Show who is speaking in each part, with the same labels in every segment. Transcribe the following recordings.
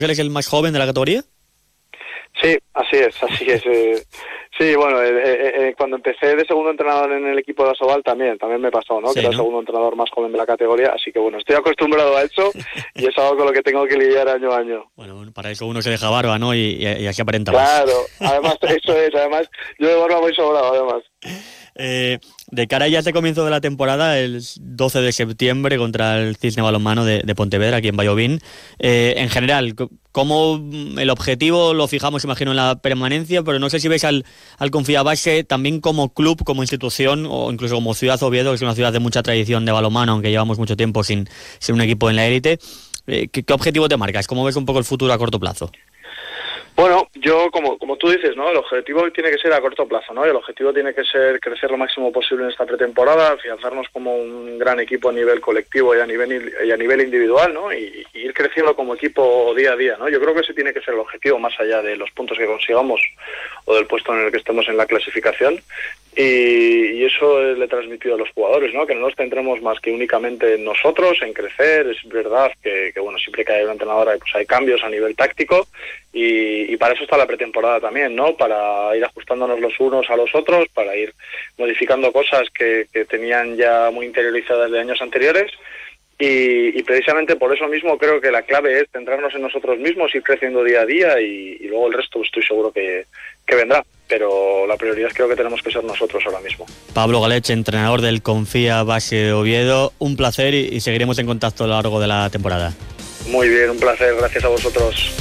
Speaker 1: ¿Eres el más joven de la categoría?
Speaker 2: Sí, así es. Sí, bueno, cuando empecé de segundo entrenador en el equipo de Asobal también me pasó, ¿no?
Speaker 1: Sí,
Speaker 2: que era el segundo entrenador más joven de la categoría, así que bueno, estoy acostumbrado a eso y es algo con lo que tengo que lidiar año a año.
Speaker 1: Bueno, para eso uno se deja barba, ¿no? Y así aparenta más.
Speaker 2: Claro, además, eso es, además, yo de barba voy sobrado, además.
Speaker 1: De cara ya a este comienzo de la temporada, el 12 de septiembre contra el Cisne Balonmano de Pontevedra, aquí en Vallovín, en general, ¿cómo el objetivo lo fijamos, imagino, en la permanencia? Pero no sé si veis al Confiabase también como club, como institución, o incluso como ciudad Oviedo, que es una ciudad de mucha tradición de balonmano, aunque llevamos mucho tiempo sin un equipo en la élite. ¿Qué objetivo te marcas? ¿Cómo ves un poco el futuro a corto plazo?
Speaker 2: Bueno, yo, como tú dices, ¿no? El objetivo tiene que ser a corto plazo, ¿no? Y el objetivo tiene que ser crecer lo máximo posible en esta pretemporada, afianzarnos como un gran equipo a nivel colectivo y a nivel individual, ¿no? Y ir creciendo como equipo día a día, ¿no? Yo creo que ese tiene que ser el objetivo, más allá de los puntos que consigamos o del puesto en el que estemos en la clasificación. Y eso le he transmitido a los jugadores, ¿no? Que no nos centremos más que únicamente en nosotros, en crecer. Es verdad que bueno, siempre que hay un entrenador pues hay cambios a nivel táctico y para eso está la pretemporada también, ¿no? Para ir ajustándonos los unos a los otros, para ir modificando cosas que tenían ya muy interiorizadas de años anteriores. Y precisamente por eso mismo creo que la clave es centrarnos en nosotros mismos, ir creciendo día a día y luego el resto estoy seguro que vendrá. Pero la prioridad creo que tenemos que ser nosotros ahora mismo.
Speaker 1: Pablo Galech, entrenador del Confiabase Oviedo, un placer y seguiremos en contacto a lo largo de la temporada.
Speaker 2: Muy bien, un placer, gracias a vosotros.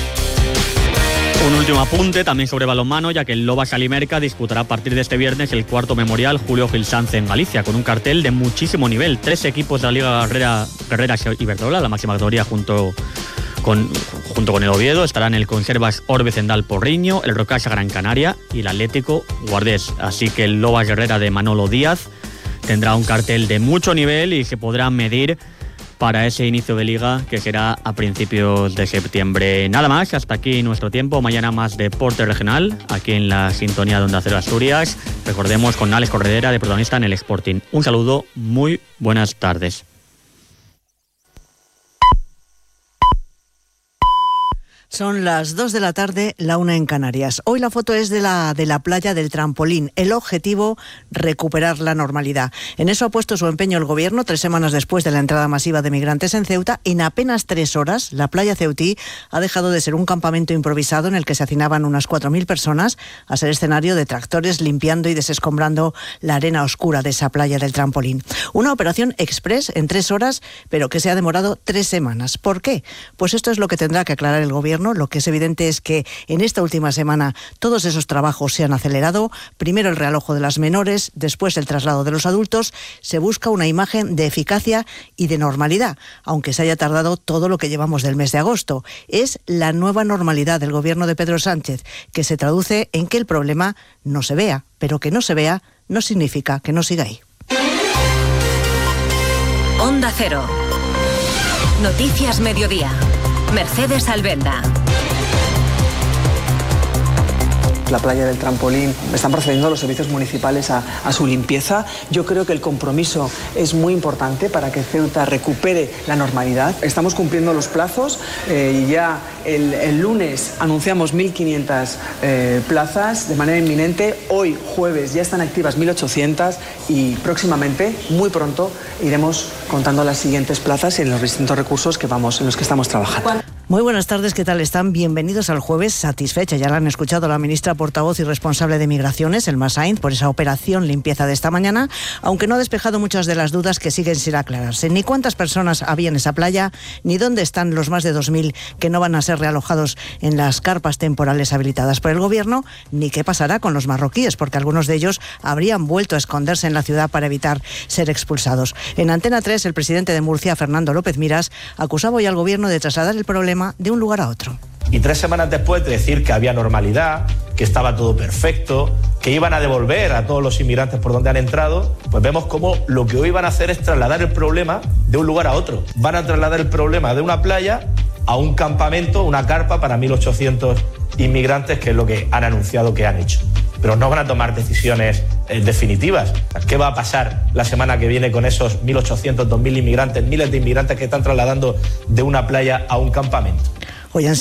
Speaker 1: Un último apunte también sobre balonmano, ya que el Lobas Alimerca disputará a partir de este viernes el cuarto memorial Julio Gil Sanz en Galicia, con un cartel de muchísimo nivel. 3 equipos de la Liga Guerrera Iberdrola, la máxima categoría, junto con el Oviedo. Estarán el Conservas Orbe Cendal Porriño, el Rocasa Gran Canaria y el Atlético Guardés. Así que el Lobas Guerrera de Manolo Díaz tendrá un cartel de mucho nivel y se podrá medir para ese inicio de liga que será a principios de septiembre. Nada más, hasta aquí nuestro tiempo. Mañana más deporte regional, aquí en la sintonía de Onda Cero Asturias. Recordemos con Alex Corredera de protagonista en el Sporting. Un saludo, muy buenas tardes.
Speaker 3: Son las 2 de la tarde, la 1 en Canarias. Hoy la foto es de la playa del Trampolín. El objetivo, recuperar la normalidad. En eso ha puesto su empeño el gobierno 3 semanas después de la entrada masiva de migrantes en Ceuta. En apenas 3 horas, la playa ceutí ha dejado de ser un campamento improvisado en el que se hacinaban unas 4.000 personas a ser escenario de tractores limpiando y desescombrando la arena oscura de esa playa del Trampolín. Una operación express en 3 horas, pero que se ha demorado 3 semanas. ¿Por qué? Pues esto es lo que tendrá que aclarar el gobierno. Lo que es evidente es que en esta última semana todos esos trabajos se han acelerado. Primero el realojo de las menores, después el traslado de los adultos. Se busca una imagen de eficacia y de normalidad, aunque se haya tardado todo lo que llevamos del mes de agosto. Es la nueva normalidad del gobierno de Pedro Sánchez, que se traduce en que el problema no se vea, pero que no se vea no significa que no siga ahí.
Speaker 4: Onda Cero. Noticias Mediodía. Mercedes Albenda.
Speaker 5: La playa del Trampolín, están procediendo los servicios municipales a su limpieza. Yo creo que el compromiso es muy importante para que Ceuta recupere la normalidad. Estamos cumpliendo los plazos. Ya el lunes anunciamos 1.500 plazas de manera inminente. Hoy, jueves, ya están activas 1.800 y próximamente, muy pronto, iremos contando las siguientes plazas en los distintos recursos en los que estamos trabajando.
Speaker 3: Muy buenas tardes, ¿qué tal están? Bienvenidos al jueves. Satisfecha, ya la han escuchado la ministra portavoz y responsable de Migraciones, Elma Sainz, por esa operación limpieza de esta mañana, aunque no ha despejado muchas de las dudas que siguen sin aclararse. Ni cuántas personas había en esa playa, ni dónde están los más de 2.000 que no van a ser realojados en las carpas temporales habilitadas por el gobierno, ni qué pasará con los marroquíes, porque algunos de ellos habrían vuelto a esconderse en la ciudad para evitar ser expulsados. En Antena 3, el presidente de Murcia, Fernando López Miras, acusaba hoy al gobierno de trasladar el problema de un lugar a otro.
Speaker 6: Y 3 semanas después de decir que había normalidad, que estaba todo perfecto, que iban a devolver a todos los inmigrantes por donde han entrado, pues vemos cómo lo que hoy van a hacer es trasladar el problema de un lugar a otro. Van a trasladar el problema de una playa a un campamento, una carpa para 1.800 inmigrantes, que es lo que han anunciado que han hecho. Pero no van a tomar decisiones definitivas. ¿Qué va a pasar la semana que viene con esos 1.800, 2.000 inmigrantes, miles de inmigrantes que están trasladando de una playa a un campamento?
Speaker 3: Hoy han